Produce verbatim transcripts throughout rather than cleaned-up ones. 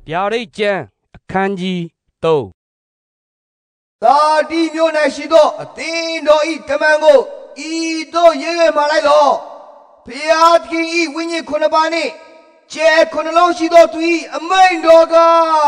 ဗျာဒိတ်ကျမ်းအခန်းကြီးသုံးသာတိမြို့၌ရှိသောအသင်းတော်ဤတမန်ကိုဤသို့ရေးခဲ့မှလိုက်လော့ဘုရားသခင်ဤဝိညာဉ်ခုနှစ်ပါးနှင့်ကျဲခုနှစ်လုံးရှိသောသူဤအမိန့်တော်က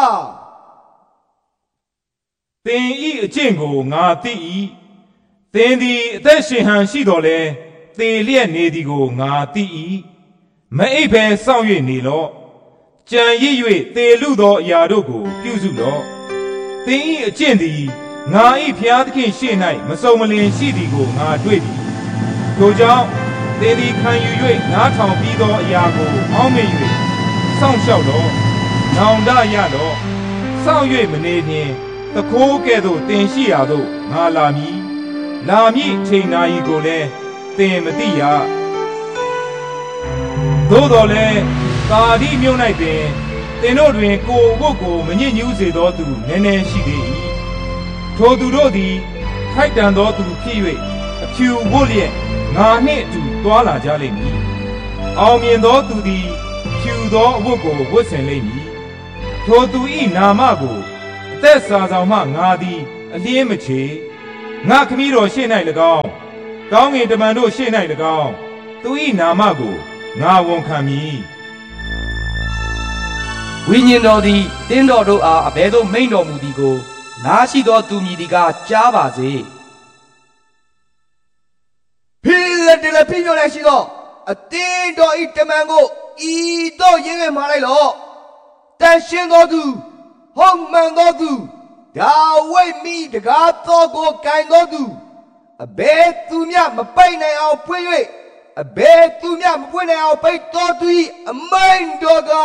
သင်ဤအကျင့်ကိုငါသိ၏သင်သည်အသက်ရှင်ဟန်ရှိတော်လဲသေလျက်နေသည်ကိုငါသိ၏မအိပ်ဘဲစောင့်၍နေလော့ကြံရစ်၍သေလူသောအရာတို့ကိုပြုစုလော့သင်ဤအကျင့်သည်ငါဤဘုရားသခင်ရှေ့၌မစုံမလင်ရှိသည်ကိုငါတွေ့သည်ထိုကြောင့်သင်သည်ခံယူ၍နားထောင်ပြီးသောအရာကိုအောက်မေ့၍စောင့်ရှောက်လော့နောင်တရလော့စောင့်၍မနေဖြင့်တခိုးကဲ့သို့တင်ရှိရာသို့ငါလာမည်လာမည်ချိန်နာရီကိုလည်းသင်မသိရသို့တော်လည်းသာဓိမြို့၌ပင်သင်တို့တွင်ကိုယ်ဝတ်ကိုမညစ်ညူးစေသောသူနည်းနည်းရှိသေး၏ထိုသူတို့သည်ထိုက်တန်သောသူဖြစ်၍အဖြူဝတ်လျက်ငါနှင့်အတူတွာလာကြလိမ့်မည်အောင်မြင်သောသူသည်ဖြူသောအဝတ်ကိုဝတ်ဆင်လိမ့်မည်ထိုသူ၏နာမကိုအသက်စာဆောင်မှငါသည်အလင်းမချေငါခမည်းတော်ရှေ့၌၎င်းကောင်းငင်တမန်တို့ရှေ့၌၎င်းသူ၏နာမကိုငါဝန်ခံမည်ဝိညာဉ်တော်သည်တင်းတော်တို့အားအဘယ်သို့မိန့်တော်မူသည်ကိုနားရှိသောသူမည်ဒီကကြားပါစေဖိလဒလဖိမြို့၌ရှိသောအသင်းတော်ဤတမန်ကိုဤသို့ရေးခဲ့မှလိုက်လော့တန်ရှင်းသောသူဟုတ်မှန်သောသူဒါဝိဒ်မိတကားသောကိုကင်သောသူအဘယ်သူမျှမပိတ်နိုင်အောင်ဖွင့်၍အဘယ်သူမျှမဖွင့်နိုင်အောင်ပိတ်တော်သူ၏အမိန့်တော်က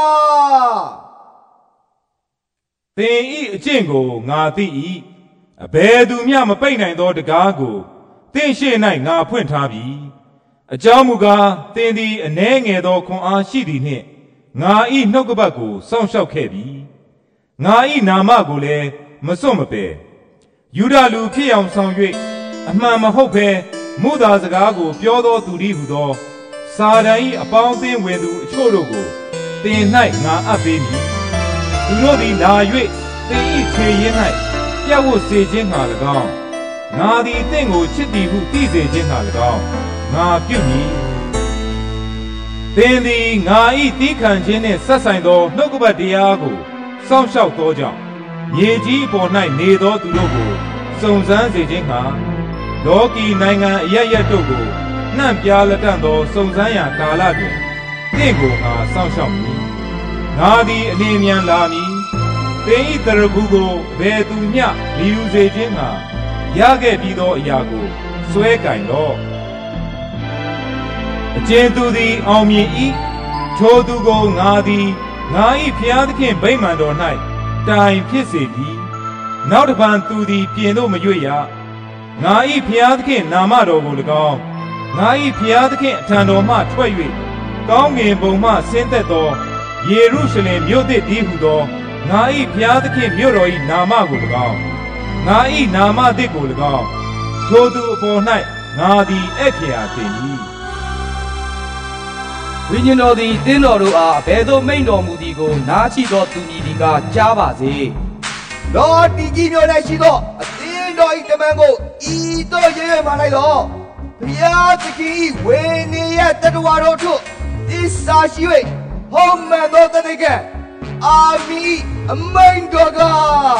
သင်ဤအကျင့်ကိုငါသိ၏အဘယ်သူမျှမပိတ်နိုင်သောတကားကိုသင်ရှေ့၌ငါဖွင့်ထားပြီအကြောင်းမူကားသင်သည်အနှဲငယ်သောခွန်အားရှိသည်နှင့်ငါဤနှုတ်ကပတ်ကိုစောင့်ရှောက်ခဲ့ပြီငါဤနာမကိုလည်းမစွန့်မပယ်ယူဒလူဖြစ်အောင်ဆောင်၍အမှန်မဟုတ်ဘဲမုသာစကားကိုပြောသောသူသည်ဟုသောစာတန်၏အပေါင်းအသင်းဝင်သူအချို့တို့ကိုသင်၌ငါအပ်ပေးမည်သူတို့သည်လာ၍သင်၏ခြေရင်း၌ပြတ်ဝတ်စေခြင်းငှာ၎င်းငါသည်သင်ကိုချစ်သည်ဟုသိစေခြင်းငှာ၎င်းငါပြုမည်သင်သည်ငါ၏သီးခံခြင်းနှင့်ဆက်ဆိုင်သောနှုတ်ကပတ်တရားကိုစောင့်ရှောက်သောကြောင့်မြေကြီးအပေါ်၌နေသောသူတို့ကိုစုံစမ်းစေခြင်းငှာလောကီနိုင်ငံအရရက်တို့ကိုနှံ့ပြားလက်တန့်သောစုံစမ်းရာကာလတွင်သင်ကိုငါစောင့်ရှောက်မည်ငါသည်အလင်းမြန်လာမည်သင်၏တရခုကိုဘယ်သူမျှမယူစေခြင်းငှာရခဲ့ပြီးသောအရာကိုစွဲကင်လော့အကျဉ်သူသည်အောင်မြင်၏ထိုသူကိုငါသည်ငါ၏ဘုရားသခင်ဗိမာန်တော်၌တိုင်ဖြစ်စေပြီနောက်တစ်ပံသူသည်ပြင်သို့မရွေ့ရငါ၏ဘုရားသခင်နာမတော်ကို၎င်းငါ၏ဘုရားသခင်အထံတော်မှထွက်၍ကောင်းငင်ဘုံမှဆင်းသက်သောယေရုရှလင်မြို့သစ်တည်းဟုသောငါ၏ဘုရားသခင်မြို့တော်၏နာမကို၎င်းငါ၏နာမသစ်ကို၎င်းထိုသူအပေါ်၌ငါသည်ဧည့်ဖြာတင်၏ဝိညာဉ်တော်သည်တင်းတော်တို့အားအဘယ်သို့မိန့်တော်မူသည်ကိုနားရှိသောသူမည်ဒီကကြားပါစေလောတိကြီးမြို့၌ရှိသောအသင်းတော်၏တမန်ကိုဤသို့ရေးမှလိုက်လော့ဘုရားသခင်၏ဝေနေရတတဝါတို့တို့သစ္စာရှိ၍ဟောမှန်သောတတိကအာမီအမိန်တော်က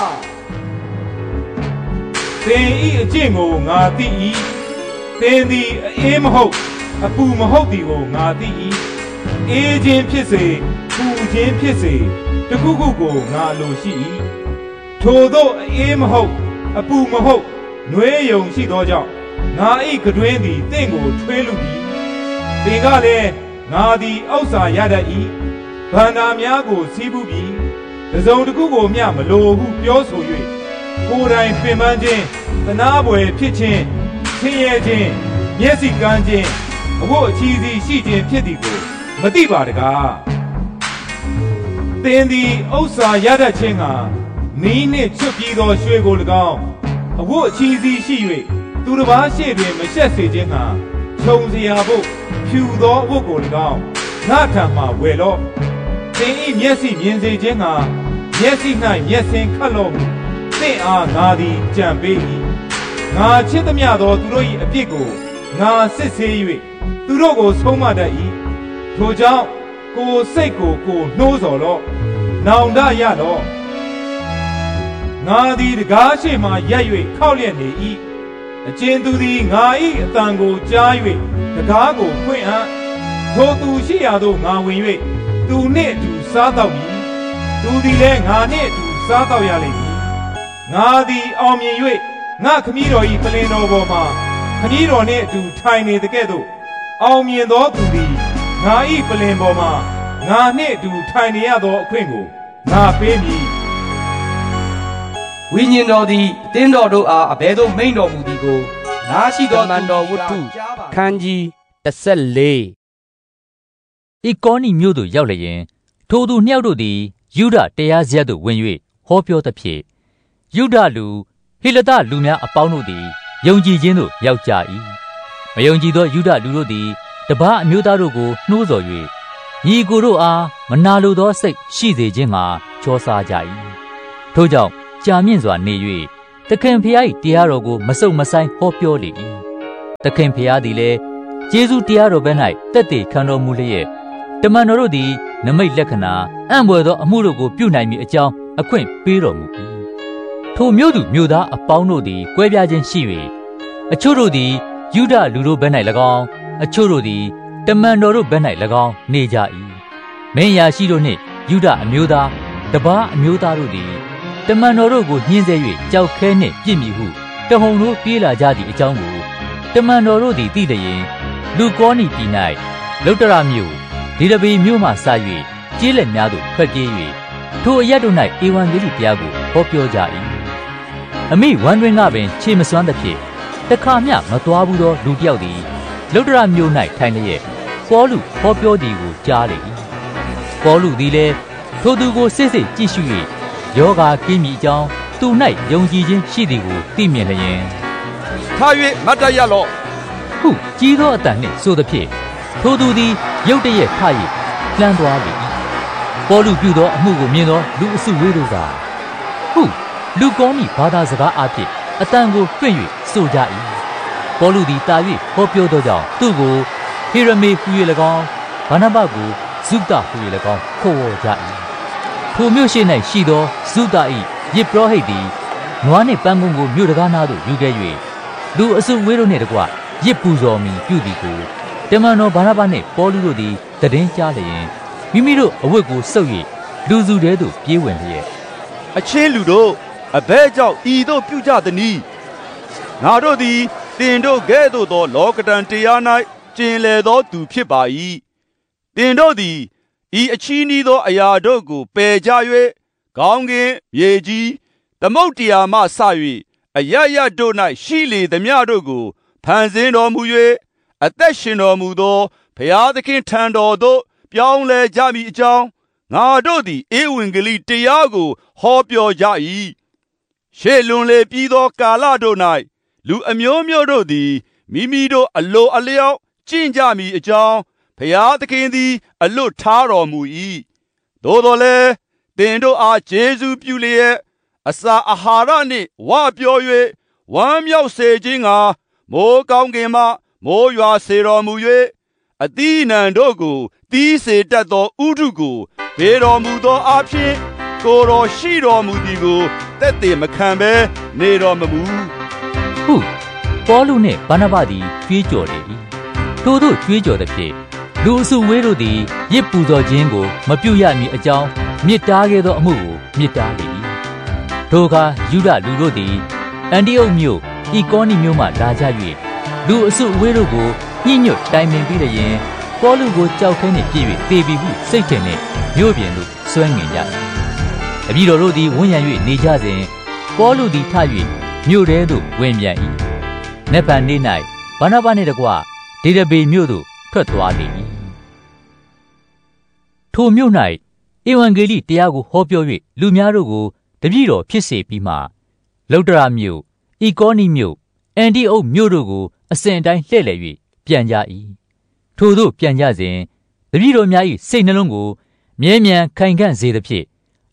သင်ဤအကျင့်ကိုငါသိ၏သင်သည်အေးမဟုတ်အပူမဟုတ်သည်ကိုငါသိ၏အေးခြင်းဖြစ်စေပူခြင်းဖြစ်စေတခုခုကိုငါလိုရှိ၏ထိုသောအေးမဟုတ်အပူမဟုတ်နှွေးယုံရှိသောကြောင့်ငါ၏ကတွင်သည်တင့်ကိုထွေးလူပြီးသင်ကလည်းငါသည်ဥစ္စာရတတ်၏ဗန္တာများကိုစီးပူးပြီးတစုံတစ်ခုကိုမျှမလိုဟုပြောဆို၍ကိုယ်တိုင်ပင်ပန်းခြင်းသနာပွေဖြစ်ခြင်းဆင်းရဲခြင်းမျက်စိကန်းခြင်းအဝတ်အချီစီရှိခြင်းဖြစ်သည်ကိုမသိပါတကားသင်သည်ဥစ္စာရတတ်ခြင်းကမီးနှင့်ချွတ်ပြီးသောရွှေကို၎င်းအဝတ်အချီစီရှိ၍သူတစ်ပါးရှေ့တွင်မရှက်စေခြင်းကခြုံစရာဖို့ဖြူသောအဝတ်ကို၎င်းငါထံမှဝယ်လော့သင်၏မျက်စိမြင်စေခြင်းကမျက်စိ၌မျက်စင်ခတ်လို့သင်အားငါသည်ကြံပေး၏ငါချစ်သမျှသောသူတို့၏အပြစ်ကိုငါစစ်ဆေး၍သူတို့ကိုဆုံးမတတ်၏ထိုကြောင့်ကိုယ်စိတ်ကိုကိုနှိုးဆော်တော့နောင်တရတော့ငါသည်တကားရှိမှရက်၍ခောက်လျက်နေ၏အကျဉ်သူသည်ငါ၏အတန်ကိုကြား၍တကားကိုဖွင့်အံ့ထိုသူရှိရာသို့ငါဝင်၍သူနှင့်အတူစားတော့မည်သူသည်လည်းငါနှင့်အတူစားတော့ရလိမ့်မည်ငါသည်အောင်မြင်၍ငါခမည်းတော်၏ပလင်တော်ပေါ်မှာခမည်းတော်နှင့်အတူထိုင်နေတဲ့ကဲ့သို့အောင်မြင်သောသူသည်ငါ၏ပလင်ပေါ်မှာငါနှင့်အတူထိုင်နေရသောအခွင့်ကိုငါပေးမည်ဝိညာဉ်တော်သည်အသင်းတော်တို့အားအဘယ်သို့မိန့်တော်မူသည်ကိုနားရှိသောတမန်တော်ဝတ္ထုခန်းကြီးတစ်ဆက်လေးဤကောနီမြို့သို့ရောက်လျင်ထိုသူနှစ်ယောက်တို့သည်ယုဒတရားစရပ်သို့ဝင်၍ဟောပြောသဖြင့်ယုဒလူဟိလသလူများအပေါင်းတို့သည်ယုံကြည်ခြင်းသို့ရောက်ကြ၏မယုံကြည်သောယုဒလူတို့သည်တပါးအမျိုးသားတို့ကိုနှိုးဆော်၍ညီကိုတို့အားမနာလိုသောစိတ်ရှိစေခြင်းငှာချောစားကြ၏ထို့ကြောင့်ကြာမြင့်စွာနေ၍သခင်ဖျား၏တရားတော်ကိုမစုံမဆိုင်ဟောပြောလေ၏သခင်ဖျားသည်လည်းယေရှုတရားတော်ဘက်၌တက်တည်ခံတော်မူလျက်တမန်တော်တို့သည်နမိတ်လက္ခဏာအံ့ဘွယ်သောအမှုတို့ကိုပြုနိုင်မည်အကြောင်းအခွင့်ပေးတော်မူ၏ထိုမြို့သူမြို့သားအပေါင်းတို့သည်ကွဲပြားခြင်းရှိ၍အချို့တို့သည်ယုဒလူတို့ဘက်၌၎င်းအချို့တို့သည်တမန်တော်တို့ဘက်၌၎င်းနေကြ၏မင်းရာရှိတို့နှင့်ယုဒအမျိုးသားတပါးအမျိုးသားတို့သည်တမန်တော်တို့ကိုညှင်းဆဲ၍ကြောက်ခဲနှင့်ပြစ်မိဟုတဟုန်တို့ပြေးလာကြသည့်အကြောင်းကိုတမန်တော်တို့သည်သိလျင်လူကောနီပြည်၌လုတ္တရမြို့ဒေဒဗေမြို့မှစ၍ကျေးလက်များသို့ထွက်ပြေး၍ထိုအရက်တို့၌ဧဝံဂေလိတရားကိုဟောပြောကြ၏အမိဝမ်းတွင်ကပင်ခြေမစွမ်းသဖြင့်တခါမျှမသွားဘူးသောလူတစ်ယောက်သည်လုတ္တရမြို့၌ထိုင်လျက်ပေါလုဟောပြောသည်ကိုကြားလေ၏ပေါလုသည်လည်းထိုသူကိုစစ်စစ်ကြည့်ရှု၍ယောဂါကင်းမြအကြောင်းသူ၌ယုံကြည်ခြင်းရှိသည်ကိုသိမြင်လျင်ထား၍မတ်တရလော့ဟုကြီးသောအတန်နှင့်ဆိုသဖြင့်ထိုသူသည်ရုတ်တရက်ထ၍လှမ်းသွားလေ၏ပေါလုပြုသောအမှုကိုမြင်သောလူအစုဝေးတို့ကဟုလူကောနီဘာသာစကားအဖြစ်အတန်ကိုတွင့်၍ဆိုကြ၏ပေါလုသည်တာ၍ဟောပြောသောကြောင့်သူ့ကိုဟေရမေဟူ၍၎င်းဗာနဗကိုဇုတဟူ၍၎င်းခေါ်ဝေါ်ကြ၏ထိုမြို့ရှိ၌ရှိသောဇုတ၏ယေပရောဟိတ်သည်နွားနှင့်ပန်းကုန်းကိုမြို့တကားနာသို့ယူခဲ့၍လူအစုဝေးတို့နှင့်တကွရစ်ပူဇော်မီပြုသည်ကိုတမန်တော်ဗာနဗနှင့်ပေါလုတို့သည်တည်င်းကြားလျင်မိမိတို့အဝတ်ကိုဆုပ်၍လူစုထဲသို့ပြေးဝင်လျက်အချင်းလူတို့အဘဲကြောင့်ဤသို့ပြုကြသည်။ငါတို့သည်တင်တို့ကဲ့သို့သောလောကဓာတ်တရား၌ကျင်လည်သောသူဖြစ်ပါ၏။တင်တို့သည်ဤအချီးနှီးသောအရာတို့ကိုပယ်ကြ၍ကောင်းကင်မြေကြီးသမုတ်တရားမှဆ၍အရရတို့၌ရှိလေသမျှတို့ကိုဖန်ဆင်းတော်မူ၍အသက်ရှင်တော်မူသောဘုရားသခင်ထံတော်သို့ပြောင်းလဲကြမည်အကြောင်းငါတို့သည်ဧဝံဂေလိတရားကိုဟောပြောကြ၏ရှေ့လွန်လေပြီးသောကာလတို့၌လူအမျိုးမျိုးတို့သည်မိမိတို့အလိုအလျောက်ကျင့်ကြမည်အကြောင်းဘုရားသခင်သည်အလွတ်ထားတော်မူ၏သို့တော်လည်းသင်တို့အားကျေးဇူးပြုလျက်အစာအာဟာရနှင့်ဝပြော၍ဝမ်းမြောက်စေခြင်းငှာမိုးကောင်းကင်မှမိုးရွာစေတော်မူ၍အသီးအနှံတို့ကိုသီးစေတတ်သောဥဒုကိုဘေတော်မူသောအဖြစ်ကိုယ်တော်ရှိတော်မူသည်ကိုသက်သေမခံဘဲနေတော်မမူဟုပေါလုနှင့်ဗာနဗသည်ကြွေးကြော်လေ၏ထို့သို့ကြွေးကြော်သဖြင့်လူအစုဝေးတို့သည်ရစ်ပူဇော်ခြင်းကိုမပြုရမည်အကြောင်းမြစ်တားခဲ့သောအမှုကိုမြစ်တားလေ၏ထိုအခါယူဒလူတို့သည်အန်တိအုတ်မြို့ဤကောနီမြို့မှလာကြ၍လူအစုအဝေးတို့ကိုညှိညွတ်တိုင်ပင်ပြီးလျင်ပေါလုကိုကြောက်ခဲနှင့်ပြည့်၍သေပြီဟုစိတ်ထင်နှင့်မြို့ပြင်သို့ဆွဲငင်ကြ၏အပြည်တော်တို့သည်ဝန်းရံ၍နေကြစဉ်ပေါလုသည်ထ၍မြို့ထဲသို့ဝင်ပြန်၏နက်ဖန်နေ့၌ဗာနဗနှင့်တကွဒေဒဗေမြို့သို့ထွက်သွားလေ၏ထိုမြို့၌ဧဝံဂေလိတရားကိုဟောပြော၍လူများတို့ကိုတပည့်တော်ဖြစ်စေပြီးမှလုတ္တရမြို့ဤကောနီမြို့အန်တိအုတ်မြို့တို့ကိုအစဉ်အတိုင်းလှည့်လည်၍ပြန်ကြ၏ထိုသို့ပြန်ကြစဉ်တပည့်တော်များ၏စိတ်နှလုံးကိုမြဲမြံခိုင်ခံ့စေသဖြင့်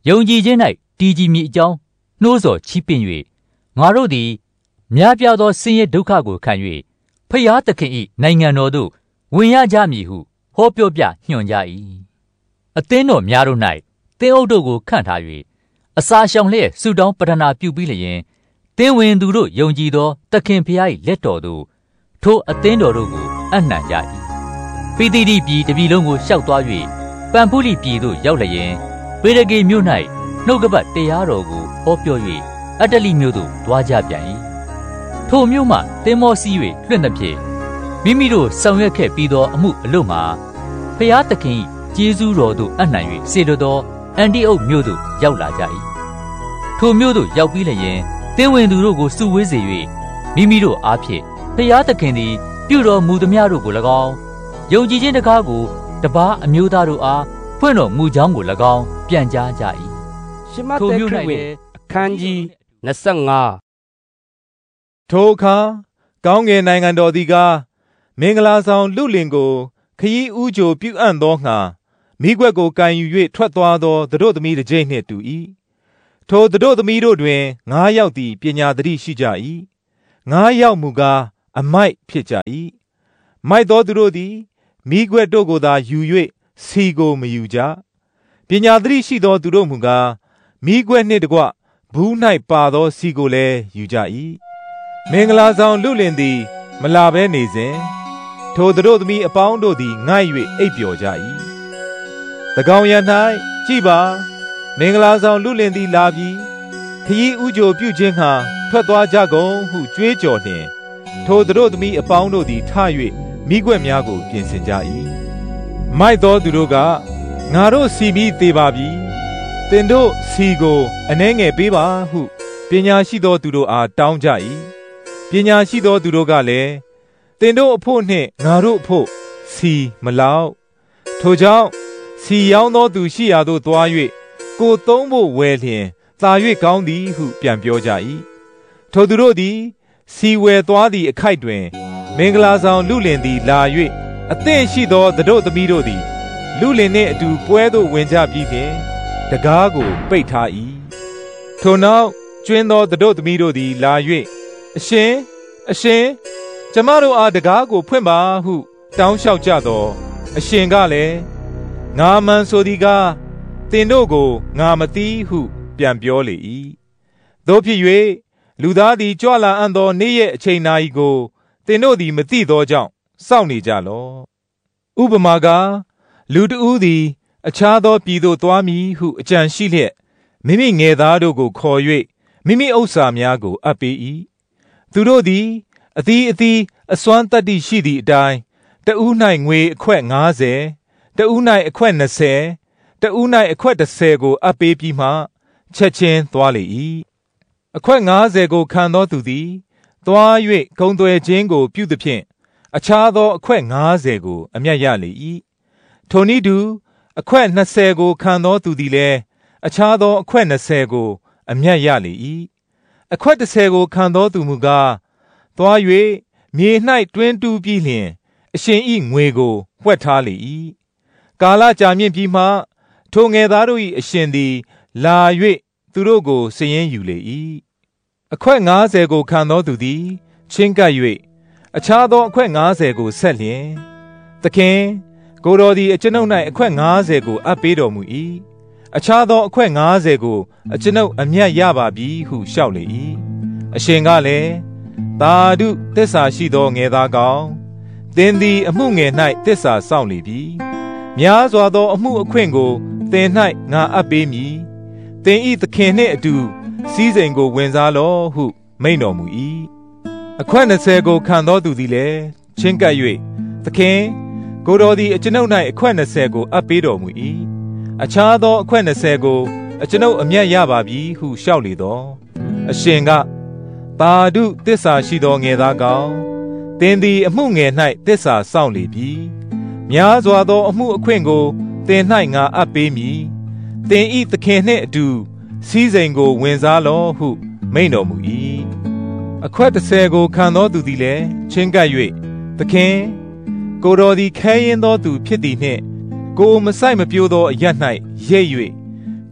ယုံကြည်ခြင်း၌တည်ကြည်မည်အကြောင်းနှိုးဆော်ချီးပင့်၍ငါတို့သည်များပြားသောဆင်းရဲဒုက္ခကိုခံ၍ဖျားသခင်၏နိုင်ငံတော်သို့ဝင်ရကြမည်ဟုဟောပြောပြညွှန်ကြ၏အသင်းတော်များတို့၌သင်းအုပ်တို့ကိုခန့်ထား၍အစာရှောင်လျက်ဆုတောင်းပတနာပြုပြီးလျင်သင်းဝင်သူတို့ယုံကြည်သောသခင်ဖျား၏လက်တော်သို့ထိုအသင်းတော်တို့ကိုအနှံကြ၏ပိသိတိပြည်တပြည်လုံးကိုရှောက်သွား၍ပန်ဖုလိပြည်သို့ရောက်လျင်ပေရဂေမြို့၌နှုတ်ကပတ်တရားတော်ကိုဟောပြော၍အတ္တလိမြို့သို့တွားကြပြန်၏ထိုမြို့မှသင်္ဘောစီး၍လွှင့်သည်ဖြင့်မိမိတို့ဆောင်ရွက်ခဲ့ပြီးသောအမှုအလို့မှာဖျားသခင်၏ကျေးဇူးတော်သို့အနှံ၍စေလွှတ်သောအန်တိအုတ်မြို့သို့ရောက်လာကြ၏ထိုမြို့သို့ရောက်ပြီးလျင်သင်ဝင်သူတို့ကိုစုဝေးစေ၍မိမိတို့အားဖြင့်ဖျားသခင်သည်ပြုတော်မူသမျှတို့ကို၎င်းယုံကြည်ခြင်းတကားကိုတပါးအမျိုးသားတို့အားဖွင့်တော်မူကြောင်းကို၎င်းပြန်ကြားကြ၏ရှမသက်ခရစ်ဝင်အခန်းကြီးနှစ်ဆယ့်ငါထိုအခါကောင်းကင်နိုင်ငံတော်သည်ကမင်္ဂလာဆောင်လူလင်ကိုခရီးဥကြိုပြုအံ့သောငှာမိခွက်ကိုကန်ယူ၍ထွက်သွားသောသူတို့သမီးတစ်ကြိမ်နှင့်တူ၏ထိုသူတို့သမီးတို့တွင်ငါးယောက်သည်ပညာသတိရှိကြ၏ငါးယောက်မူကားအမိုက်ဖြစ်ကြ၏မိုက်သောသူတို့သည်မိခွက်တို့ကိုသာယူ၍စီကိုမယူကြပညာသတိရှိသောသူတို့မူကားမိခွက်နှင့်တကွဘူး၌ပါသောစီကိုလည်းယူကြ၏မင်္ဂလာဆောင်လူလင်သည်မလာဘဲနေစဉ်ထိုသူတို့သမီးအပေါင်းတို့သည်ငိုက်၍အိပ်ပျော်ကြ၏သကောင်ရ၌ကြည်ပါမင်္ဂလာဆောင်လူလင်သည်လာပြီးခရီးဥကြိုပြုခြင်းဟာထွက်သွားကြကုန်ဟုကြွေးကြော်လျင်ထိုသူတို့သမီးအပေါင်းတို့သည်ထ၍မိခွက်များကိုပြင်ဆင်ကြ၏မိုက်သောသူတို့ကငါတို့စီပြီးသေးပါပြီသင်တို့စီကိုအနှဲငယ်ပေးပါဟုပညာရှိသောသူတို့အားတောင်းကြ၏ပညာရှိသောသူတို့ကလည်းသင်တို့အဖို့နှင့်ငါတို့အဖို့စီမလောက်ထိုကြောင့်စီရောင်းသောသူရှိရာသို့သွား၍ကိုသုံးဖို့ဝယ်လျင်သာ၍ကောင်းသည်ဟုပြန်ပြောကြ၏ထိုသူတို့သည်စီဝယ်သွားသည့်အခိုက်တွင်မင်္ဂလာဆောင်လူလင်သည်လာ၍အသင့်ရှိသောသူတို့သမီးတို့သည်လူလင်နှင့်အတူပွဲသို့ဝင်ကြပြီးဖြင့်တကားကိုပိတ်ထား၏ထိုနောက်ကျွင်းသောသူတို့သမီးတို့သည်လာ၍အရှင်အရှင်ကျမတို့အားတကားကိုဖွင့်ပါဟုတောင်းလျှောက်ကြသောအရှင်ကလည်းငါမှန်ဆိုသည်ကားသင်တို့ကိုငါမသိဟုပြန်ပြောလေ၏သို့ဖြစ်၍လူသားသည်ကြွလာအံ့သောနေ့ရက်အချိန်နာရီကိုသင်တို့သည်မသိသောကြောင့်စောင့်နေကြလော့ဥပမာကားလူတဦးသည်အခြားသောပြည်သို့သွားမည်ဟုအကြံရှိလျက်မိမိငယ်သားတို့ကိုခေါ်၍မိမိဥစ္စာများကိုအပ်ပေး၏သူတို့သည်အသီးအသီးအစွမ်းတတ္တိရှိသည့်အတိုင်းတဦး၌ငွေအခွက်ငါးဆယ်တဦး၌အခွက်နှစ်ဆယ်တဦး၌အခွက်တစ်ဆယ်ကိုအပ်ပေးပြီးမှချက်ချင်းသွားလေ၏အခွက်ငါးဆယ်ကိုခံသောသူသည်သွား၍ဂုဏ်သွယ်ခြင်းကိုပြုသဖြင့်အခြားသောအခွက်ငါးဆယ်ကိုအမြတ်ရလေ၏ထိုနည်းတူအခွက်နှစ်ဆယ်ကိုခံသောသူသည်လည်းအခြားသောအခွက်နှစ်ဆယ်ကိုအမြတ်ရလေ၏အခွက်တစ်ဆယ်ကိုခံသောသူမူကားသွား၍မြေ၌တွင်းတူးပြီးလျှင်အရှင်၏ငွေကိုဝှက်ထားလေ၏ကာလကြာမြင့်ပြီးမှထိုငယ်သားတို့၏အရှင်သည်လာ၍သူတို့ကိုစာရင်းယူလေ၏အခွက်ငါးဆယ်ကိုခံသောသူသည်ချင်းကပ်၍အခြားသောအခွက်ငါးဆယ်ကိုဆက်လျင်သခင်ကိုယ်တော်သည်အကျွန်ုပ်၌အခွက်ငါးဆယ်ကိုအပ်ပေးတော်မူ၏အခြားသောအခွက်ငါးဆယ်ကိုအကျွန်ုပ်အမြတ်ရပါပြီဟုလျှောက်လေ၏အရှင်ကလည်းသာဓုသစ္စာရှိသောငယ်သားကောင်သင်သည်အမှုငယ်၌သစ္စာစောင့်လေပြီများစွာသောအမှုအခွင့်ကိုသင်၌ငါအပ်ပေးမည်သင်ဤသခင်နှင့်အတူစည်းစိမ်ကိုဝင်စားလော့ဟုမိန့်တော်မူ၏အခွက်နှစ်ဆယ်ကိုခံသောသူသည်လည်းချင်းကပ်၍သခင်ကိုယ်တော်သည်အကျွန်ုပ်၌အခွက်နှစ်ဆယ်ကိုအပ်ပေးတော်မူ၏အခြားသောအခွက်နှစ်ဆယ်ကိုအကျွန်ုပ်အမြတ်ရပါပြီဟုလျှောက်လေသောအရှင်ကသာဓုသစ္စာရှိသောငယ်သားကောင်သင်သည်အမှုငယ်၌သစ္စာစောင့်လေပြီများစွာသောအမှုအခွင့်ကိုသင်၌ငါအပ်ပေးမည်သင်ဤသခင်နှင့်အတူစည်းစိမ်ကိုဝင်စားလော့ဟုမိန့်တော်မူ၏အခွက်တစ်ဆယ်ကိုခံသောသူသည်လည်းချင်းကပ်၍သခင်ကိုယ်တော်သည်ခဲရင်သောသူဖြစ်သည်နှင့်ကိုယ်မဆိုင်မပြိုးသောအရ၌ရိပ်၍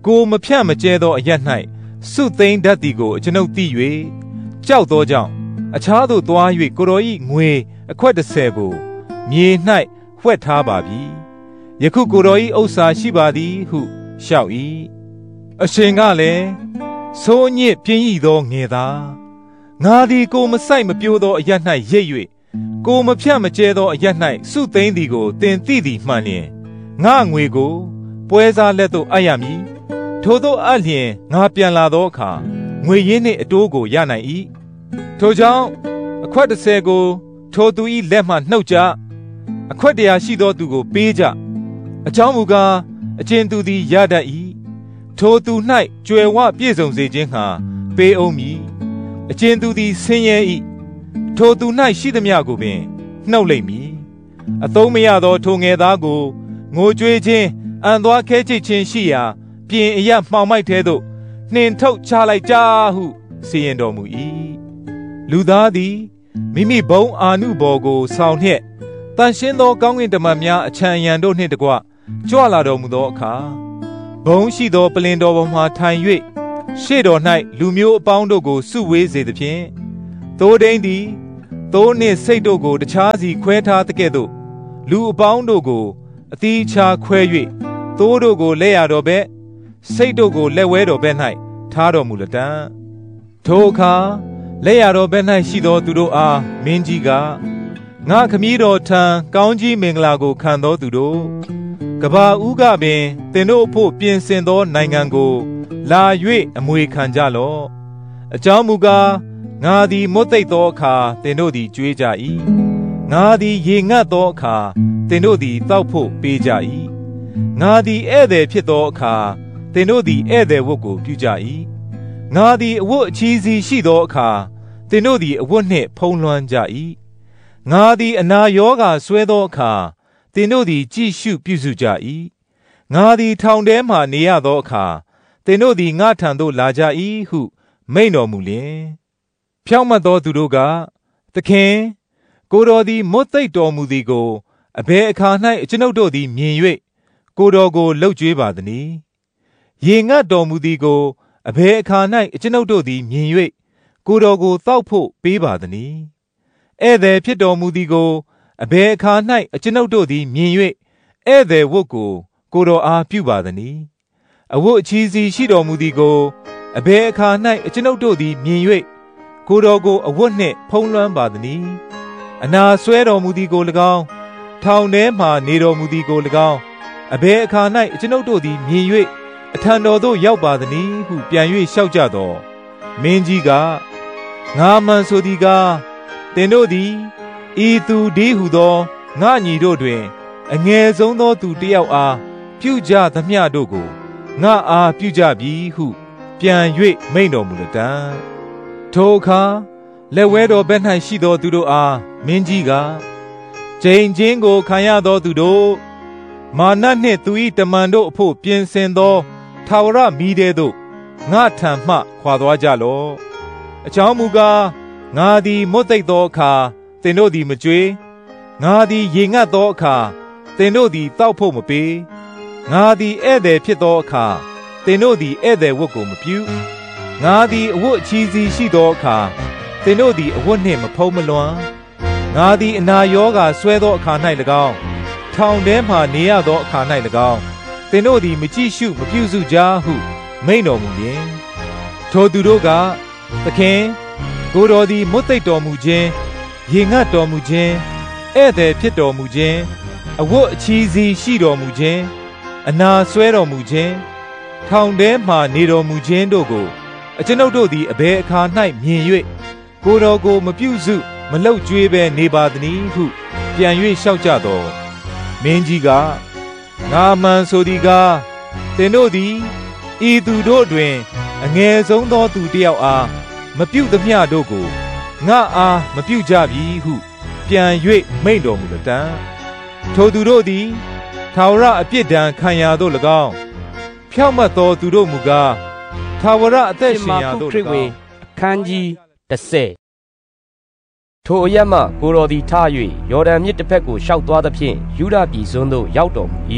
ကိုမဖြန့်မကျဲသောအရ၌စုသိမ်းတတ်သည်ကိုကျွန်ုပ်သိ၍ကြောက်သောကြောင့်အခြားသို့သွား၍ကိုတော်၏ငွေအခွက်တစ်ဆယ်ကိုမြေ၌ဝှက်ထားပါပြီယခုကိုတော်၏ဥစ္စာရှိပါသည်ဟုလျှောက်၏အရှင်ကလည်းဆိုးညစ်ပြင်းဤသောငယ်သားငါသည်ကိုမဆိုင်မပြိုးသောအရ၌ရိပ်၍ကိုမဖြန့်မကျဲသောအရ၌စုသိမ်းသည်ကိုသင်သိသည်မှန်လျင်ငါငွေကိုပွဲစားလက်သို့အပ်ရမည်ထို့သောအပ်လျင်ငါပြန်လာသောအခါငွေရင်းနှင့်အတိုးကိုရနိုင်၏ထိုကြောင့်အခွက်တစ်ဆယ်ကိုထိုသူ၏လက်မှနှုတ်ကြအခွက်တရာရှိသောသူကိုပေးကြအကြောင်းမူကားအကျဉ်သူသည်ရတတ်၏ထိုသူ၌ကြွယ်ဝပြည့်စုံစေခြင်းဟာပေးအောင်မည်အကျဉ်သူသည်ဆင်းရဲ၏ထိုသူ၌ရှိသမျှကိုပင်နှုတ်လိမ့်မည်အသုံးမရသောထိုငယ်သားကိုငိုကြွေးခြင်းအံသွားခဲချိတ်ခြင်းရှိရာပြင်အရမှောင်မိုက်သေးသို့နှင်ထုတ်ချလိုက်ကြဟုစီရင်တော်မူ၏လူသားသည်မိမိဘုံအာနုဘော်ကိုဆောင်လျက်တန်ရှင်းသောကောင်းကင်တမန်များအချံရံတို့နှင့်တကွကြွလာတော်မူသောအခါဘုံရှိသောပလင်တော်ပေါ်မှထိုင်၍ရှေ့တော်၌လူမျိုးအပေါင်းတို့ကိုစုဝေးစေသဖြင့်သိုးဒိန်သည်သိုးနှင့်စိတ်တို့ကိုတခြားစီခွဲထားတဲ့ကဲ့သို့လူအပေါင်းတို့ကိုအသီးခြားခွဲ၍သိုးတို့ကိုလက်ရတော်ဘက်စိတ်တို့ကိုလက်ဝဲတော်ဘက်၌ထားတော်မူလတံ့ထိုအခါလက်ရတော်ဘက်၌ရှိသောသူတို့အားမင်းကြီးကငါခမည်းတော်ထံကောင်းကြီးမင်္ဂလာကိုခံသောသူတို့ကဘာဦးကပင်သင်တို့အဖို့ပြင်ဆင်သောနိုင်ငံကိုလာ၍အမွေခံကြလော့အကြောင်းမူကားငါသည်မွတ်သိပ်သောအခါသင်တို့သည်ကြွေးကြ၏ငါသည်ရေငတ်သောအခါသင်တို့သည်တောက်ဖို့ပေးကြ၏ငါသည်ဧည့်သည်ဖြစ်သောအခါသင်တို့သည်ဧည့်သည်ဝတ်ကိုပြုကြ၏ငါသည်အဝတ်အချီးစီရှိသောအခါသင်တို့သည်အဝတ်နှင့်ဖုံးလွှမ်းကြ၏ငါသည်အနာရောဂါဆွဲသောအခါသင်တို့သည်ကြည့်ရှုပြုစုကြ၏ငါသည်ထောင်ထဲမှနေရသောအခါသင်တို့သည်ငါထံသို့လာကြ၏ဟုမိန့်တော်မူလျင်ဖြောင့်မတ်သောသူတို့ကသခင်ကိုတော်သည်မွတ်သိပ်တော်မူသည်ကိုအဘယ်အခါ၌အကျွန်ုပ်တို့သည်မြင်၍ကိုတော်ကိုလှုပ်ကြွေးပါသနည်းရေငတ်တော်မူသည်ကိုအဘယ်အခါ၌အကျွန်ုပ်တို့သည်မြင်၍ကိုတော်ကိုတောက်ဖို့ပေးပါသနည်းဧည့်သည်ဖြစ်တော်မူသည်ကိုအဘယ်အခါ၌အကျွန်ုပ်တို့သည်မြင်၍ဧည့်သည်ဝတ်ကိုကိုတော်အားပြုပါသနည်းအဝတ်အချီးစီရှိတော်မူသည်ကိုအဘယ်အခါ၌အကျွန်ုပ်တို့သည်မြင်၍ကိုတော်ကိုအဝတ်နှင့်ဖုံးလွှမ်းပါသနည်းအနာဆွဲတော်မူသည်ကို၎င်းထောင်ထဲမှနေတော်မူသည်ကို၎င်းအဘယ်အခါ၌အကျွန်ုပ်တို့သည်မြင်၍အထံတော်သို့ရောက်ပါသနည်းဟုပြန်၍လျှောက်ကြသောမင်းကြီးကငါမှန်ဆိုသည်ကားသင်တို့သည်ဤသူဒီဟုသောငါညီတို့တွင်အငယ်ဆုံးသောသူတစ်ယောက်အားပြုကြသမျှတို့ကိုငါအားပြုကြပြီဟုပြန်၍မိန့်တော်မူလတံ့ထိုအခါလက်ဝဲတော်ဘက်၌ရှိသောသူတို့အားမင်းကြီးကကျိန်ချင်းကိုခံရသောသူတို့မာနနှင့်သူ၏တမန်တို့အဖို့ပြင်ဆင်သောထာဝရမီးတဲသို့ငါထံမှခွာသွားကြလော့အကြောင်းမူကားငါသည်မွတ်သိပ်သောအခါသင်တို့သည်မကြွေးငါသည်ရေငတ်သောအခါသင်တို့သည်တောက်ဖို့မပေးငါသည်ဧည့်သည်ဖြစ်သောအခါသင်တို့သည်ဧည့်သည်ဝတ်ကိုမပြုငါသည်အဝတ်အချီးစီရှိသောအခါသင်တို့သည်အဝတ်နှင့်မဖုံးမလွှမ်းငါသည်အနာရောဂါဆွဲသောအခါ၌၎င်းထောင်ထဲမှနေရသောအခါ၌၎င်းသင်တို့သည်မကြည့်ရှုမပြုစုကြဟုမိန့်တော်မူလျင်ထိုသူတို့ကသခင်ကိုတော်သည်မွတ်သိပ်တော်မူခြင်းရေငတ်တော်မူခြင်းဧည့်သည်ဖြစ်တော်မူခြင်းအဝတ်အချီးစီရှိတော်မူခြင်းအနာဆွဲတော်မူခြင်းထောင်ထဲမှနေတော်မူခြင်းတို့ကိုအကျွန်ုပ်တို့သည်အဘယ်အခါ၌မြင်၍ကိုတော်ကိုမပြုစုမလှုပ်ကြွေးဘဲနေပါသနည်းဟုပြန်၍လျှောက်ကြတော်မင်းကြီးကငါမှန်ဆိုသည်ကားသင်တို့သည်ဤသူတို့တွင်အငယ်ဆုံးသောသူတစ်ယောက်အားမပြုသမျှတို့ကိုငါအားမပြုကြပြီဟုပြန်၍မိန့်တော်မူလတံ့ထိုသူတို့သည်ထာဝရအပြစ်ဒဏ်ခံရသို့၎င်းဖြောင့်မတ်သောသူတို့မူကားထာဝရအသက်ရှင်ရာသို့၎င်းအခန်းကြီးတစ်ဆယ်ထိုအရမကိုတော်သည်ထ၍ယော်ဒန်မြစ်တစ်ဖက်ကိုရှောက်သွားသဖြင့်ယူဒပြည်စွန်းသို့ရောက်တော်မူ၏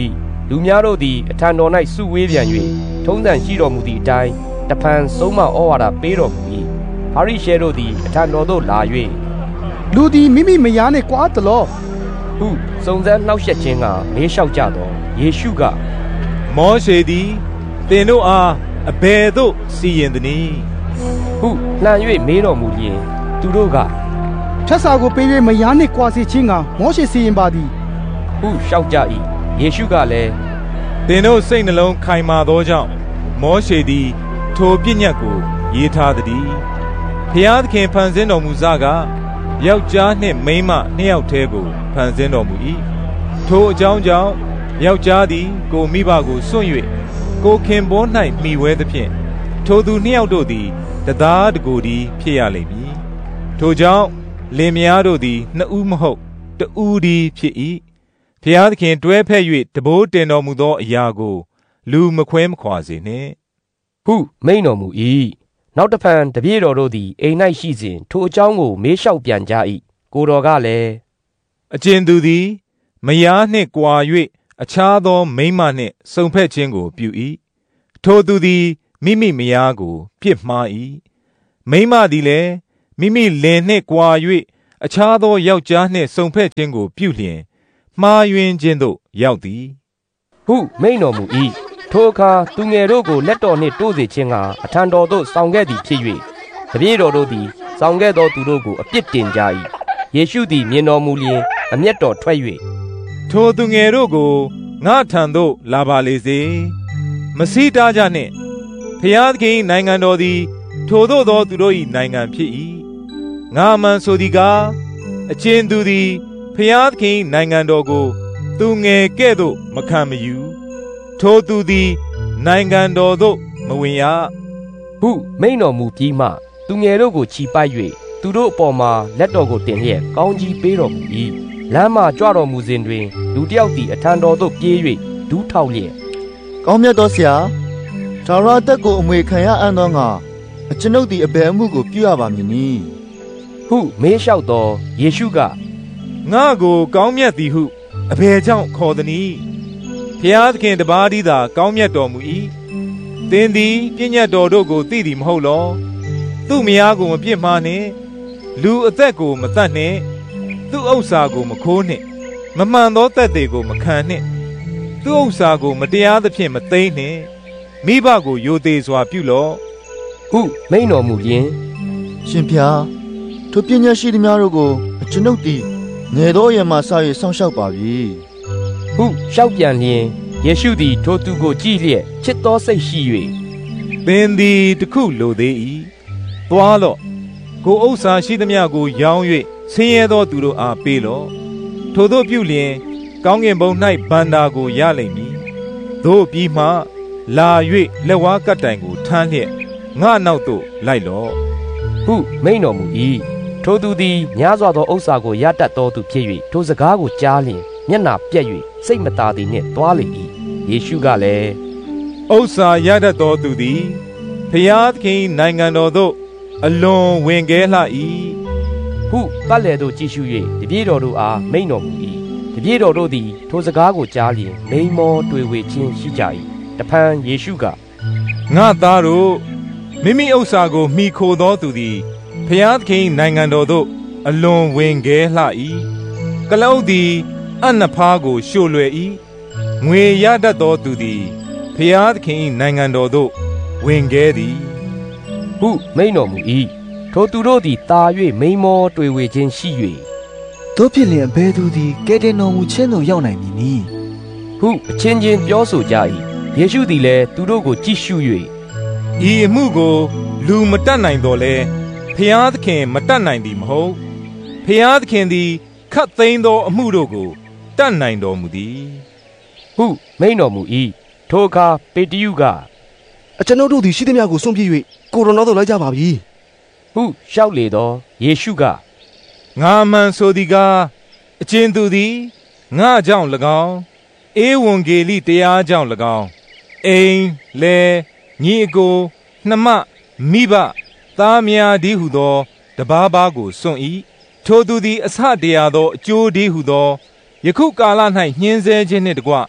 လူများတို့သည်အထံတော်၌စုဝေးပြန်၍ထုံးစံရှိတော်မူသည့်အတိုင်းတဖန်ဆုံးမဩဝါဒပေးတော်မူ၏ပါရိရှဲတို့သည်အထံတော်သို့လာ၍လူသည်မိမိမယားနှင့်ကွာသလောဟုစုံစမ်းနှောက်ယှက်ခြင်းကမေးလျှောက်ကြသောယေရှုကမောရှေသည်သင်တို့အားအဘယ်သို့စီရင်သနည်းဟုလှန်၍မေးတော်မူလျင်သူတို့ကဖြတ်စာကိုပေး၍မယားနှင့်ကွာစေခြင်းကမောရှေစီရင်ပါသည်ဟုလျှောက်ကြ၏ယေရှုကလည်းသင်တို့စိတ်နှလုံးခိုင်မာသောကြောင့်မောရှေသည်ထိုပညတ်ကိုရေးထားသည်ဖျားသခင်ဖန်ဆင်းတော်မူစကယောက်ျားနှင့်မိန်းမနှစ်ယောက်တည်းကိုဖန်ဆင်းတော်မူ၏ထိုအကြောင်းကြောင့်ယောက်ျားသည်ကိုမိဘကိုစွန့်၍ကိုခင်ပွန်း၌မှီဝဲသဖြင့်ထိုသူနှစ်ယောက်တို့သည်တသားတကိုယ်တည်းဖြစ်ရလိမ့်မည်ထိုကြောင့်လင်မယားတို့သည်နှစ်ဦးမဟုတ်တဦးတည်းဖြစ်၏ဖျားသခင်တွဲဖက်၍တဘိုးတင်တော်မူသောအရာကိုလူမခွဲမခွာစေနှင့်ဟုမိန်တော်မူ၏နောက်တဖန်တပည့်တော်တို့သည်အိမ်၌ရှိစဉ်ထိုအကြောင်းကိုမေးလျှောက်ပြန်ကြ၏ကိုတော်ကလည်းအကျဉ်သူသည်မယားနှင့်ကွာ၍အခြားသောမိန်းမနှင့်စုံဖက်ခြင်းကိုပြု၏ထိုသူသည်မိမိမယားကိုပြစ်မှား၏မိန်းမသည်လည်းမိမိလင်နှင့်ကွာ၍အခြားသောယောက်ျားနှင့်စုံဖက်ခြင်းကိုပြုလျင်မှားယွင်းခြင်းသို့ရောက်သည်ဟုမိန်တော်မူ၏ထိုအခါသူငယ်တို့ကိုလက်တော်နှင့်တိုးစေခြင်းကအထံတော်သို့ဆောင်ခဲ့သည်ဖြစ်၍တပည့်တော်တို့သည်ဆောင်ခဲ့သောသူတို့ကိုအပြစ်တင်ကြ၏ယေရှုသည်မြင်တော်မူလျင်အမျက်တော်ထွက်၍ထိုသူငယ်တို့ကိုငါထံသို့လာပါလေစေမဆီးတားကြနှင့်ဖျားသခင်နိုင်ငံတော်သည်ထိုသို့သောသူတို့၏နိုင်ငံဖြစ်၏ငါမှန်ဆိုသည်ကားအကျဉ်သူသည်ဖျားသခင်နိုင်ငံတော်ကိုသူငယ်ကဲ့သို့မခံမယူထိုသူသည်နိုင်ငံတော်သို့မဝင်ရဟုမိန်တော်မူပြီးမှသူငယ်တို့ကိုချီပိုက်၍သူတို့အပေါ်မှာလက်တော်ကိုတင်လျက်ကောင်းကြီးပေးတော်မူ၏လမ်းမှာကြွတော်မူစဉ်တွင်လူတစ်ယောက်သည်အထံတော်သို့ပြေး၍ဒူးထောက်လျက်ကောင်းမြတ်သောဆရာထာဝရအသက်ကိုအမွေခံရအံ့သောငါအကျွန်ုပ်သည်အဘယ်အမှုကိုပြုရပါမည်နည်းဟုမေးလျှောက်သောယေရှုကငါကိုကောင်းမြတ်သည်ဟုအဘယ်ကြောင့်ခေါ်သနည်းဖျားသခင်တပါးတည်းသာကောင်းမြတ်တော်မူ၏သင်သည်ပညတ်တော်တို့ကိုသိသည်မဟုတ်လောသူ့မယားကိုမပြစ်မှားနှင့်လူအသက်ကိုမတတ်နှင့်သူ့ဥစ္စာကိုမခိုးနှင့်မမှန်သောသက်သေကိုမခံနှင့်သူ့ဥစ္စာကိုမတရားသဖြင့်မသိမ်းနှင့်မိဘကိုယိုသေးစွာပြုလော့ဟုမိန်တော်မူလျင်ရှင်ဖျားထိုပညာရှိသမျှတို့ကိုအကျွန်ုပ်သည်ငယ်သောအရွယ်မှစ၍စောင့်ရှောက်ပါပြီဟုလျှောက်ပြန်လျင်ယေရှုသည်ထိုသူကိုကြည့်လျက်ချစ်သောစိတ်ရှိ၍သင်သည်တခုလိုသေး၏သွားလော့ကိုဥစ္စာရှိသမျှကိုရောင်း၍ဆင်းရဲသောသူတို့အားပေးလော့ထိုသို့ပြုလျင်ကောင်းကင်ဘုံ၌ဗန္တာကိုရလိမ့်မည်သို့ပြီးမှလာ၍လက်ဝါးကပ်တိုင်ကိုထမ်းလျက်ငါနောက်သို့လိုက်လော့ဟုမိန်တော်မူ၏ထိုသူသည်များစွာသောဥစ္စာကိုရတတ်သောသူဖြစ်၍ထိုစကားကိုကြားလျင်မျက်နှာပြက်၍စိတ်မသာသည်နှင့်သွားလေ၏ယေရှုကလည်းဥစ္စာရတတ်သောသူသည်ဖျားသခင်နိုင်ငံတော်သို့အလွန်ဝင်ခဲလှ၏ဟုပတ်လည်သို့ကြည့်ရှု၍တပည့်တော်တို့အားမိန်တော်မူ၏တပည့်တော်တို့သည်ထိုစကားကိုကြားလျင်မိန်မောတွေ့ဝေခြင်းရှိကြ၏တဖန်ယေရှုကငါသားတို့မိမိဥစ္စာကိုမှီခိုသောသူသည်ဖျားသခင်နိုင်ငံတော်သို့အလွန်ဝင်ခဲလှ၏ကလုတ်သည်အနဖားကိုရှို့လွယ်၏ငွေရတတ်သောသူသည်ဖျားသခင်နိုင်ငံတော်သို့ဝင်ခဲသည်ဟုမိန်တော်မူ၏ထိုသူတို့သည်တာ၍မိန်မောတွေ့ဝေခြင်းရှိ၍တို့ဖြစ်လျင်ဘယ်သူသည်ကဲတင်တော်မူခြင်းသို့ရောက်နိုင်မည်နည်းဟုအချင်းချင်းပြောဆိုကြ၏ယေရှုသည်လည်းသူတို့ကိုကြည့်ရှု၍ဤအမှုကိုလူမတတ်နိုင်တော်လဲဖျားသခင်မတတ်နိုင်သည်မဟုတ်ဖျားသခင်သည်ခတ်သိမ်းသောအမှုတို့ကိုတတ်နိုင်တော်မူသည်ဟုမိန်တော်မူ၏ထိုအခါပေတရုကအကျွန်ုပ်တို့သည်ရှိသမျှကိုစွန့်ပစ်၍ကိုရိုနာသို့လိုက်ကြပါပြီဟုလျှောက်လေသောယေရှုကငါမှန်ဆိုသည်ကားအကျဉ်သူသည်ငါကြောင့်၎င်းဧဝံဂေလိတရားကြောင့်၎င်းအိမ်လဲညီအကိုနှမမိဘသားများဒီဟုသောတပါးပါးကိုစွန့်၏ထိုသူသည်အစတရားသောအကျိုးဒီဟုသောယခုကာလ၌ညှင်းဆဲခြင်းနှင့်တကွ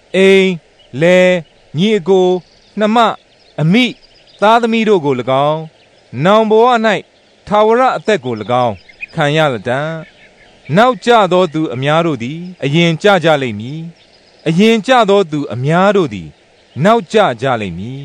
အိမ်လဲညီအကိုနှမအမိသားသမီးတို့ကို၎င်းနောင်ဘဝ၌ထာဝရအသက်ကို၎င်းခံရလတံ့နောက်ကျသောသူအများတို့သည်အရင်ကျကြလိမ့်မည်အရင်ကျသောသူအများတို့သည်နောက်ကျကြလိမ့်မည်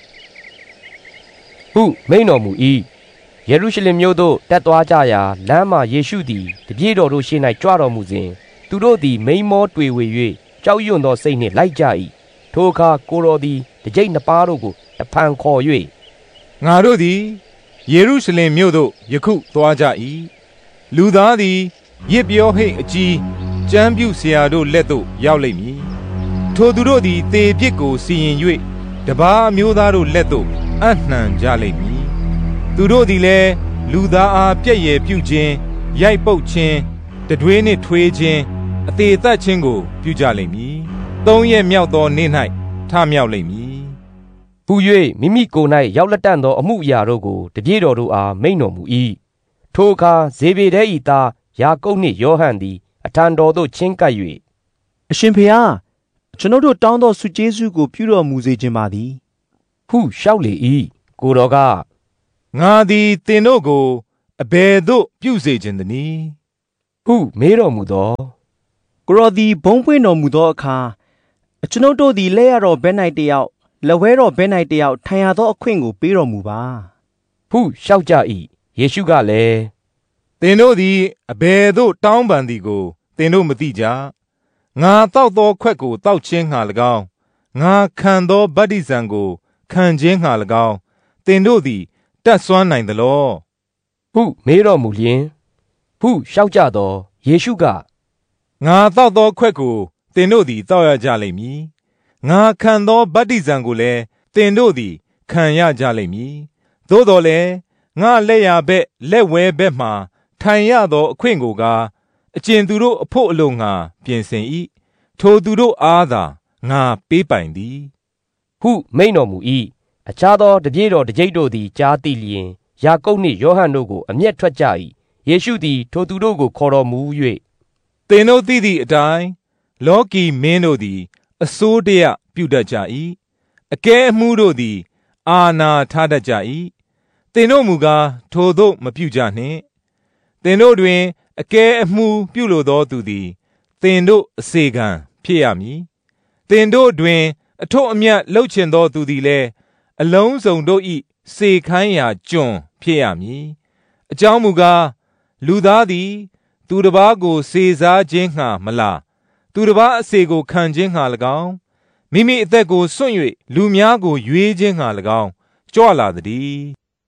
ဟုမိန်တော်မူ၏ယေရုရှလင်မြို့သို့တက်သွားကြရာလမ်းမှာယေရှုသည်တပည့်တော်တို့ရှေ့၌ကြွတော်မူစဉ်သူတို့သည်မိန်မောတွေ့ဝေ၍ကြောက်ရွံ့သောစိတ်နှင့်လိုက်ကြ၏ထိုအခါကိုတော်သည်တကြိတ်နှစ်ပါးတို့ကိုတဖန်ခေါ်၍ငါတို့သည်ယေရုရှလင်မြို့သို့ယခုသွားကြ၏လူသားသည်ရစ်ပြောဟိတ်အကြီးကျမ်းပြုဆရာတို့လက်သို့ရောက်လိမ့်မည်ထိုသူတို့သည်သေပြစ်ကိုစီရင်၍တပါးမျိုးသားတို့လက်သို့အနှံကြလိမ့်မည်သူတို့သည်လည်းလူသားအားပြည့်ရပြုခြင်းရိုက်ပုတ်ခြင်းတတွေးနှင့်ထွေးခြင်းအသေးသက်ခြင်းကိုပြုကြလိမ့်မည်သုံးရက်မြောက်သောနေ့၌ထမြောက်လိမ့်မည်ပူ၍မိမိကိုယ်၌ရောက်လက်တန့်သောအမှုအရာတို့ကိုတပည့်တော်တို့အားမိန့်တော်မူ၏ထိုအခါဇေဗေဒဲ၏သားယာကုပ်နှင့်ယောဟန်သည်အထံတော်သို့ချဉ်းကပ်၍အရှင်ဖေဟာကျွန်ုပ်တို့တောင်းသောဆုကျေးဇူးကိုပြုတော်မူစေခြင်းပါသည်ဟုလျှောက်လေ၏ကိုတော်ကငါသည်သင်တို့ကိုအဘယ်သို့ပြုစေခြင်းသနည်းဟုမေးတော်မူသောကိုတော်သည်ဘုန်းပွင့်တော်မူသောအခါကျွန်ုပ်တို့သည်လက်ရတော်ဘဲ၌တယောက်လက်ဝဲတော်ဘဲ၌တယောက်ထိုင်ရသောအခွင့်ကိုပေးတော်မူပါဟုလျှောက်ကြ၏ယေရှုကလည်းသင်တို့သည်အဘယ်သို့တောင်းပန်သည်ကိုသင်တို့မသိကြငါတောက်သောခွက်ကိုတောက်ခြင်းငှာ၎င်းငါခံသောဗတ္တိဇံကိုခံခြင်းငှာ၎င်းသင်တို့သည်တတ်စွမ်းနိုင်သလောဟုမေးတော်မူလျင်ဟုလျှောက်ကြသောယေရှုကငါတောက်သောခွက်ကိုသင်တို့သည်တောက်ရကြလိမ့်မည်ငါခံသောဗတ္တိဇံကိုလည်းသင်တို့သည်ခံရကြလိမ့်မည်သို့တော်လည်းငါလက်ရဘက်လက်ဝဲဘက်မှထိုင်ရသောအခွင့်ကိုကားအကျဉ်သူတို့အဖို့အလို့ငါပြင်ဆင်၏ထိုသူတို့အားသာငါပေးပိုင်သည်ဟုမိန့်တော်မူ၏အခြားသောတပည့်တော်တကျိပ်တို့သည်ကြားသိလျင်ယာကုပ်နှင့်ယောဟန်တို့ကိုအမျက်ထွက်ကြ၏ယေရှုသည်ထိုသူတို့ကိုခေါ်တော်မူ၍သင်တို့သိသည့်အတိုင်းလောကီမင်းတို့သည်အစိုးတရပြုတတ်ကြ၏အကဲအမှုတို့သည်အာဏာထားတတ်ကြ၏သင်တို့မူကားထိုသို့မပြုကြနှင့်သင်တို့တွင်အကဲအမှုပြုလိုသောသူသည်သင်တို့အစေခံဖြစ်ရမည်သင်တို့တွင်အထွတ်အမြတ်လှုပ်ချင်သောသူသည်လည်းအလုံးစုံတို့၏စေခိုင်းရာကျွန်ဖြစ်ရမည်အကြောင်းမူကားလူသားသည်သူတစ်ပါးကိုစေစားခြင်းငှာမလားသူတစ်ပါးအစေကိုခံခြင်းငှာ၎င်းမိမိအသက်ကိုစွန့်၍လူများကိုရွေးခြင်းငှာ၎င်းကြွလာသည်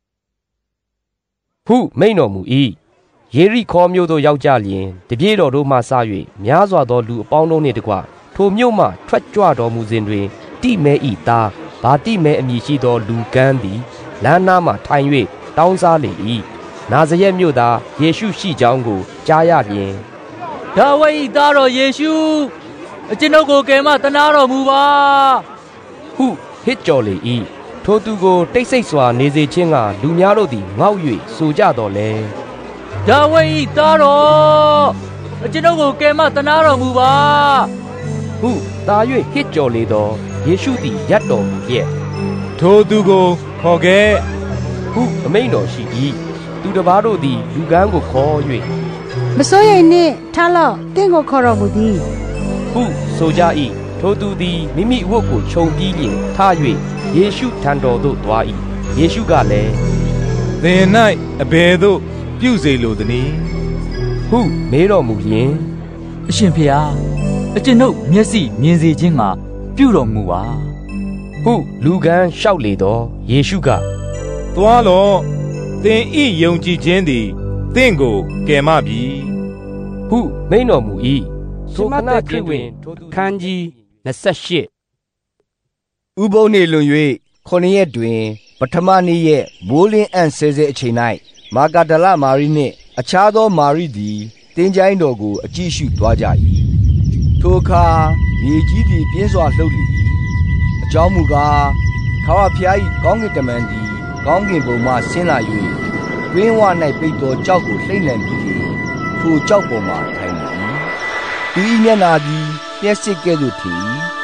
ဟုမိန့်တော်မူ၏ယေရိခေါမြို့သို့ရောက်ကြလျင်တပည့်တော်တို့မှစ၍များစွာသောလူအပေါင်းတို့နှင့်တကွထိုမြို့မှထွက်ကြွတော်မူစဉ်တွင်တိမဲဤသားဗာတိမဲအမည်ရှိသောလူကန်းသည်လမ်းနားမှထိုင်၍တောင်းစားလေ၏နာဇရက်မြို့သားယေရှုရှိကြောင်းကိုကြားရလျင်ဒါဝိဒ်၏သားတော်ယေရှုအကျွန်ုပ်ကိုကယ်မသနာတော်မူပါဟုဟစ်ကြော်လေ၏ထိုသူကိုတိတ်ဆိတ်စွာနေစေခြင်းကလူများတို့သည်ငေါက်၍ဆိုကြတော်လဲဒါဝိဒ်၏သားတော်အကျွန်ုပ်ကိုကယ်မသနာတော်မူပါဟုသာ၍ဟစ်ကြော်လေသောယေရှုသည်ရပ်တော်မူလျက်ထိုသူကိုခေါ်ခဲ့ဟုအမိန့်တော်ရှိ၏သူတစ်ပါးတို့သည်လူကန်းကိုခေါ်၍မစိုးရိမ်နှင့်ထားလော့တင့်ကိုခေါ်တော်မူသည်ဟုဆိုကြ၏ထိုသူသည်မိမိဝတ်ကိုခြုံပြီးလျင်ထ၍ယေရှုထံတော်သို့သွား၏ယေရှုကလည်းသင်၌အဘယ်သို့ပြုစေလိုသနည်းဟုမေးတော်မူလျင်အရှင်ဖေဟာအကျွန်ုပ်မျက်စိမြင်စေခြင်းမှာပြုတော်မူပါဟုလူကန်းလျှောက်လေတော့ယေရှုကသွားလော့သင်ဤယုံကြည်ခြင်းသည်သင်ကိုကယ်မပြီဟုမိန့်တော်မူ၏ဆိုခဏခရစ်ဝင်ခန်းကြီးနှစ်ဆယ့်ရှစ်ဥပုံနေလွန်၍ခုနှစ်ရက်တွင်ပထမနေ့ရက်မိုးလင်းအံ့ဆဲဆဲအချိန်၌မာဂဒလမာရိနှင့်အခြားသောမာရိသည်တင်းချိုင်းတော်ကိုအကြည့်ရှုသွားကြ၏ထိုအခါမြေကြီးသည်ပြင်းစွာလှုပ်လေ၏အကြောင်းမူကားထာဝရဘုရား၏ကောင်းကင်တမန်သည်ကောင်းကင်ဘုံမှဆင်းလာ၍တွင်းဝ၌ပိတ်သောကြောက်ကိုလှိမ့်လှန်ပြီးထိုကြောက်ပေါ်မှထိုင်လေ၏သူ၏မျက်နာသည်လျှက်စစ်ကဲ့သို့ထင်၏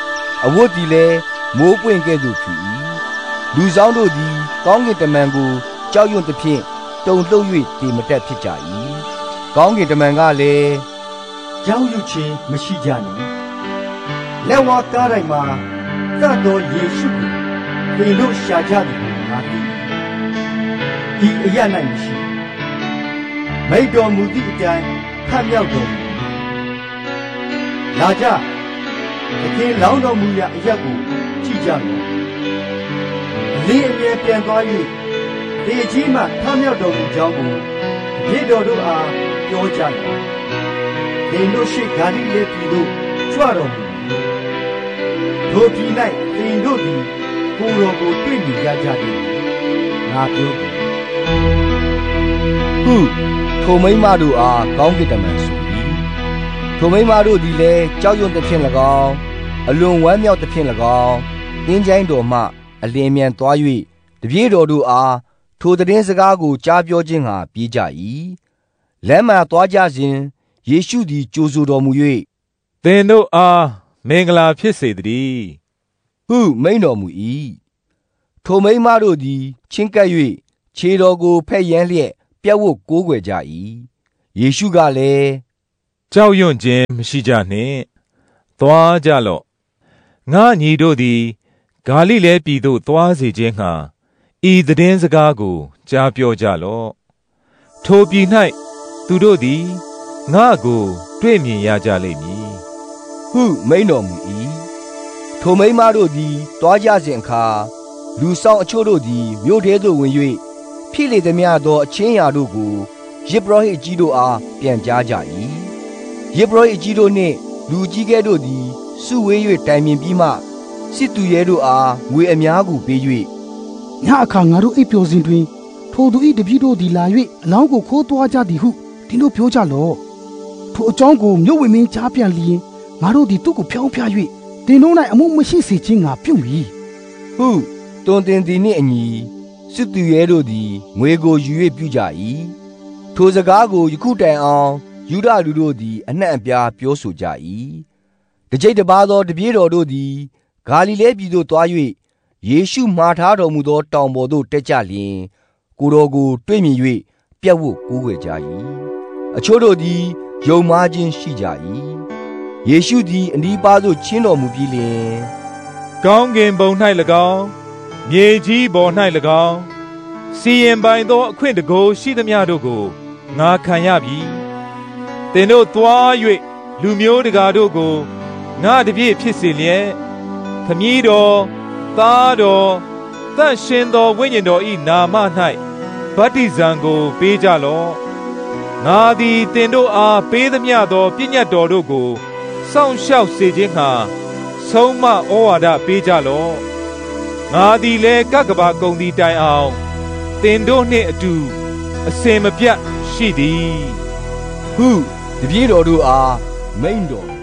အဝတ်သည်လည်းမိုးပွင့်ကဲ့သို့ဖြစ်၏လူဆောင်တို့သည်ကောင်းကင်တမန်ကိုကြောက်ရွံ့သဖြင့်တုန်လှုပ်၍တည်မတက်ဖြစ်ကြ၏ကောင်းကင်တမန်ကလည်းကြောက်ရွံ့ခြင်းမရှိကြနှင့်လက်ဝါးကားတိုင်းမှာသတ်တော်ယေရှုကိုသင်တို့ရှာကြသည်ကိုငါသိဤအရ၌မရှိမိတ်တော်မူသည့်အတိုင်းဖတ်မြောက်တော်မူလာကြသခင်လောင်းတော်မူရာအရက်ကိုကြည့်ကြလော့အလေးအမြဲပြန်သွား၍ဒီကြီးမှဖတ်မြောက်တော်မူကြောင်းကိုတပည့်တော်တို့အားပြောကြလော့သင်တို့ရှိဂါလိလဲပြည်သို့ကြွတော်မူထိုပြည်၌သင်တို့သည်ကိုယ်တော်ကိုတွေ့မြင်ရကြသည်ငါပြောသည်ဟုထိုမိန်းမတို့အားကောင်းကင်တမန်ဆို၏ထိုမိန်းမတို့သည်လည်းကြောက်ရွံ့သဖြင့်၎င်းအလွန်ဝမ်းမြောက်သဖြင့်၎င်းသင်္ချိုင်းတော်မှအလင်းမြန်သွား၍တပည့်တော်တို့အားထိုသတင်းစကားကိုကြားပြောခြင်းဟာပြေးကြ၏လမ်းမှသွားကြစဉ်ယေရှုသည်ကြိုဆိုတော်မူ၍သင်တို့အားမင်္ဂလာဖြစ်စေတည်းဟုမိန့်တော်မူ၏ထိုမိန်းမတို့သည်ချင်းကပ်၍ခြေတော်ကိုဖက်ယမ်းလျက်ပြတ်ဝတ်ကိုးကွယ်ကြ၏ယေရှုကလည်းကြောက်ရွံ့ခြင်းမရှိကြနှင့်သွားကြလော့ငါညီတို့သည်ဂါလိလဲပြည်သို့သွားစေခြင်းငှာဤသတင်းစကားကိုကြားပြောကြလော့ထိုပြည်၌သူတို့သည်ငါကိုတွေ့မြင်ရကြလိမ့်မည်ဟုမိန့်တော်မူ၏ထိုမိန်းမတို့သည်တွားကြစဉ်အခါလူဆောင်အချို့တို့သည်မြို့ထဲသို့ဝင်၍ဖြစ်လေသမျှသောအချင်းရာတို့ကိုယေဘရဟိကြီးတို့အားပြန်ကြားကြ၏ယေဘရဟိကြီးတို့နှင့်လူကြီးကဲတို့သည်စုဝေး၍တိုင်ပင်ပြီးမှစစ်သူရဲတို့အားငွေအများကိုပေး၍ညအခါငါတို့အိပ်ပျော်စဉ်တွင်ထိုသူ၏တပည့်တို့သည်လာ၍အလောင်းကိုခိုးသွားကြသည်ဟုတင်းတို့ပြောကြလော့ထိုအကြောင်းကိုမြို့ဝင်မင်းကြားပြန်လျင်ငါတို့သည်သူ့ကိုဖျောင်းဖျား၍တင်းတို့၌အမှုမရှိစေခြင်းငါပြုမည်ဟုတွင်တင်သည်နှင့်အညီစစ်သူရဲတို့သည်ငွေကိုယူ၍ပြုကြ၏ထိုစကားကိုယခုတိုင်အောင်ယူဒလူတို့သည်အနှံ့အပြားပြောဆိုကြ၏တကြိတ်တပါးသောတပည့်တော်တို့သည်ဂါလိလဲပြည်သို့သွား၍ယေရှုမှာထားတော်မူသောတောင်ပေါ်သို့တက်ကြလျင်ကိုယ်တော်ကိုတွေ့မြင်၍ပြတ်ဝတ်ကိုးကွယ်ကြ၏အချို့တို့သည်ယုံမှားခြင်းရှိကြ၏ယေရှုသည်အနီးပါးသို့ချဉ်းတော်မူပြီးလျှင်ကောင်းကင်ဘုံ၌၎င်းမြေကြီးပေါ်၌၎င်းစီရင်ပိုင်သောအခွင့်တကူရှိသမျှတို့ကိုငါခံရပြီသင်တို့သွား၍လူမျိုးတကာတို့ကိုငါတပြည့်ဖြစ်စေလျက်ခမည်းတော်သားတော်သန့်ရှင်းသောဝိညာဉ်တော်၏နာမ၌ဗတ္တိဇံကိုပေးကြလော့ငါသည်သင်တို့အားပေးသမျှသောပညတ်တော်တို့ကိုစောင့်ရှောက်စေခြင်းငှာဆုံးမဩဝါဒပေးကြလော့ငါသည်လည်းကကဘာကုံသည်တိုင်အောင်သင်တို့နှင့်အတူအစင်မပြတ်ရှိသည်ဟုတပည့်တော်တို့အားမိန့်တော်